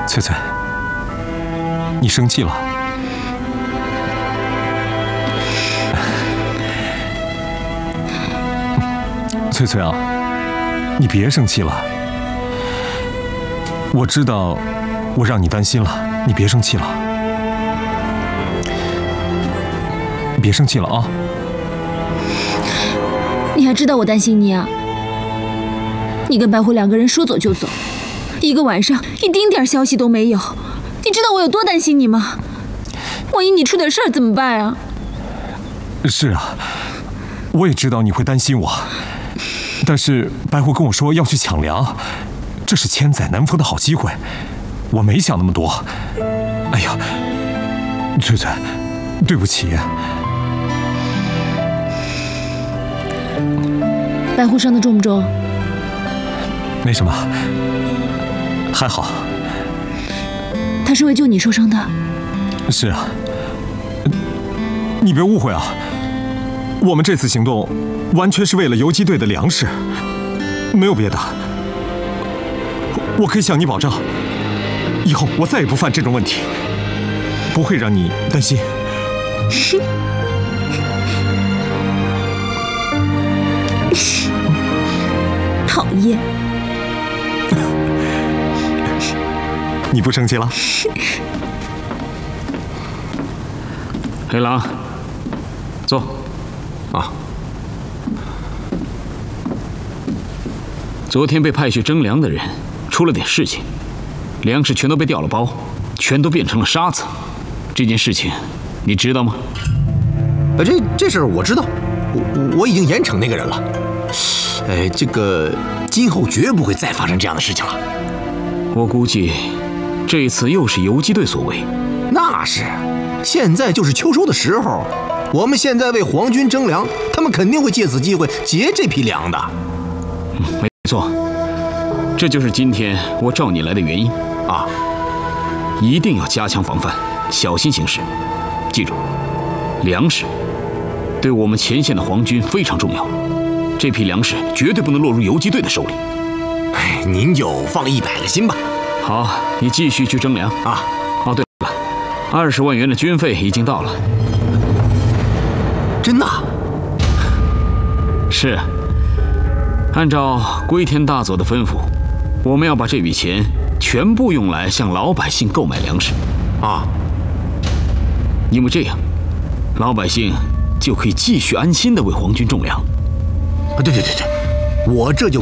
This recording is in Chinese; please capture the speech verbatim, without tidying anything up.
翠翠，你生气了？翠翠啊，你别生气了。我知道，我让你担心了，你别生气了。别生气了啊！ 你还知道我担心你啊？你跟白虎两个人说走就走，一个晚上一丁点消息都没有，你知道我有多担心你吗？万一你出点事儿怎么办啊？ 是啊，我也知道你会担心我，但是白虎跟我说要去抢粮，这是千载难逢的好机会，我没想那么多。哎呀，翠翠，对不起。 白虎伤得重不重？ 没什么，还好。 他是为救你受伤的。 是啊，你别误会啊，我们这次行动完全是为了游击队的粮食，没有别的。我可以向你保证，以后我再也不犯这种问题，不会让你担心。 讨厌。 你不生气了？ 黑狼，坐。啊。昨天被派去征粮的人出了点事情，粮食全都被调了包，全都变成了沙子。这件事情你知道吗？ 呃，这这事儿我知道，我我已经严惩那个人了。哎，这个今后绝不会再发生这样的事情了。 我估计这一次又是游击队所为。 那是，现在就是秋收的时候，我们现在为皇军征粮，他们肯定会借此机会劫这批粮的。 嗯，没错，这就是今天我召你来的原因啊！ 一定要加强防范，小心行事。记住，粮食对我们前线的皇军非常重要。这批粮食绝对不能落入游击队的手里。 哎，您就放一百个心吧。 好，你继续去征粮啊。 哦，对了，二十万元的军费已经到了。 真的？ 是。按照龟田大佐的吩咐，我们要把这笔钱全部用来向老百姓购买粮食。 啊。 因为这样，老百姓就可以继续安心地为皇军种粮。 啊，对对对对，我这就